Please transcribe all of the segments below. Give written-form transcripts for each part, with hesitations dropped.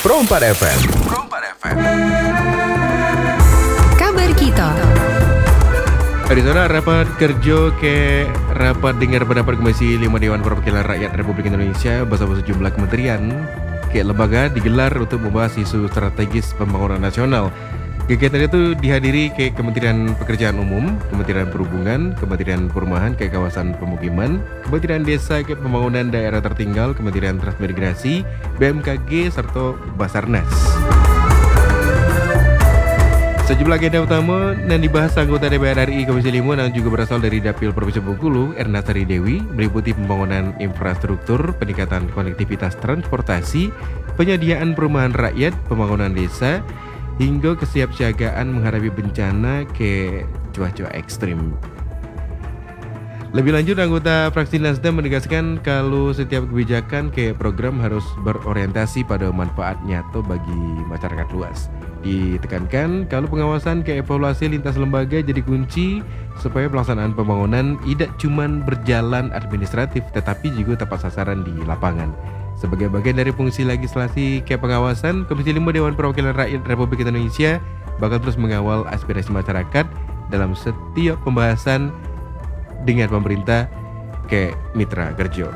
Pro 4 FM. Kabar kita. Arizona rapat kerja ke rapat dengar pendapat Komisi 5 Dewan Perwakilan Rakyat Republik Indonesia bersama sejumlah kementerian ke lembaga digelar untuk membahas isu strategis pembangunan nasional. Kegiatan itu dihadiri ke Kementerian Pekerjaan Umum, Kementerian Perhubungan, Kementerian Perumahan ke Kawasan Pemukiman, Kementerian Desa ke Pembangunan Daerah Tertinggal, Kementerian Transmigrasi, BMKG, serta Basarnas. Sejumlah agenda utama yang dibahas anggota DPR RI Komisi 5 yang juga berasal dari Dapil Provinsi Bengkulu, Erna Sari Dewi, meliputi pembangunan infrastruktur, peningkatan konektivitas transportasi, penyediaan perumahan rakyat, pembangunan desa, hingga kesiapsiagaan menghadapi bencana ke cuaca ekstrim. Lebih lanjut, anggota fraksi Nasdem menegaskan kalau setiap kebijakan ke program harus berorientasi pada manfaat nyata bagi masyarakat luas. Ditekankan kalau pengawasan ke evaluasi lintas lembaga jadi kunci supaya pelaksanaan pembangunan tidak cuma berjalan administratif tetapi juga tepat sasaran di lapangan. Sebagai bagian dari fungsi legislasi ke pengawasan, Komisi 5 Dewan Perwakilan Rakyat Republik Indonesia bakal terus mengawal aspirasi masyarakat dalam setiap pembahasan dengan pemerintah ke mitra kerja.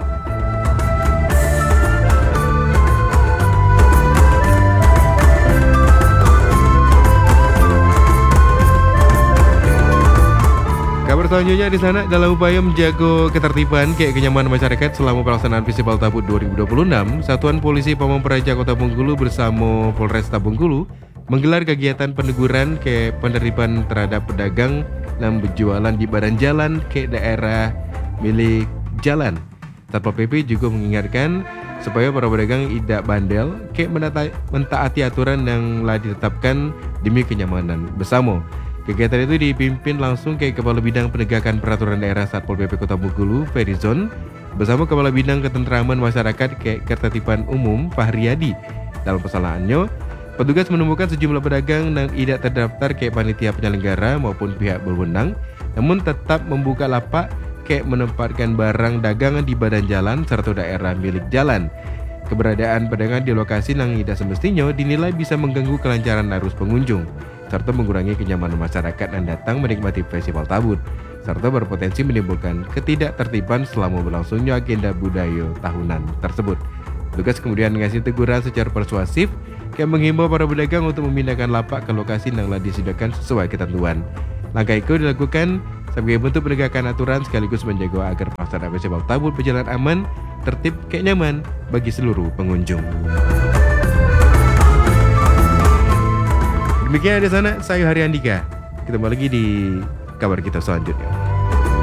Kabar selanjutnya di sana, dalam upaya menjaga ketertiban ke kenyamanan masyarakat selama pelaksanaan Festival Tabut 2026, Satuan Polisi Pamong Praja Kota Bengkulu bersama Polresta Bengkulu menggelar kegiatan peneguran ke penertiban terhadap pedagang yang berjualan di badan jalan ke daerah milik jalan. Satpol PP juga mengingatkan supaya para pedagang tidak bandel ke mentaati aturan yang telah ditetapkan demi kenyamanan bersama. Kegiatan itu dipimpin langsung ke Kepala Bidang Penegakan Peraturan Daerah Satpol PP Kota Bengkulu, Ferizon, bersama Kepala Bidang Ketentraman Masyarakat ke Ketertiban Umum, Fahriyadi. Dalam persalahannya, petugas menemukan sejumlah pedagang yang tidak terdaftar ke panitia penyelenggara maupun pihak berwenang, namun tetap membuka lapak ke menempatkan barang dagangan di badan jalan serta daerah milik jalan. Keberadaan pedagang di lokasi yang tidak semestinya dinilai bisa mengganggu kelancaran arus pengunjung, serta mengurangi kenyamanan masyarakat yang datang menikmati Festival Tabut, serta berpotensi menimbulkan ketidaktertiban selama berlangsungnya agenda budaya tahunan tersebut. Petugas kemudian mengasih teguran secara persuasif yang menghimbau para pedagang untuk memindahkan lapak ke lokasi yang telah disediakan sesuai ketentuan. Langkah itu dilakukan sebagai bentuk penegakan aturan sekaligus menjaga agar pelaksanaan Festival Tabut berjalan aman, tertib, nyaman bagi seluruh pengunjung. Demikian di sana, saya Hari Andika. Ketemu lagi di kabar kita selanjutnya.